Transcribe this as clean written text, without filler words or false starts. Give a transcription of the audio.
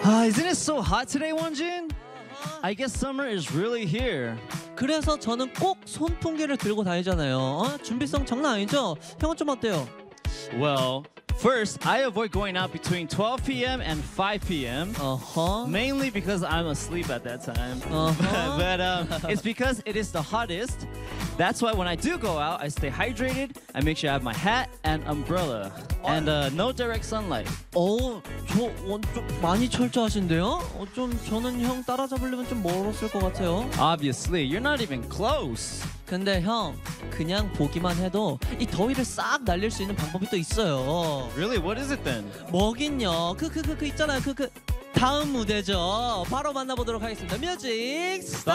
Isn't it so hot today, Wonjin? I guess summer is really here. 그래서 저는 꼭 선풍기를 들고 다니잖아요. 준비성 장난 아니죠? 형은 좀 어때요? Well, first, I avoid going out between 12 p.m. and 5 p.m. Mainly because I'm asleep at that time. But it's because it is the hottest. That's why when I do go out, I stay hydrated. I make sure I have my hat and umbrella. And no direct sunlight. 좀 많이 철저하신데요? 저는 형 따라잡으려면 좀 멀었을 것 같아요. Obviously, you're not even close. 근데 형, 그냥 보기만 해도 이 더위를 싹 날릴 수 있는 방법이 또 있어요. Really? What is it then? 뭐긴요? 그 있잖아요. 다음 무대죠. 바로 만나보도록 하겠습니다. 뮤직 스타트!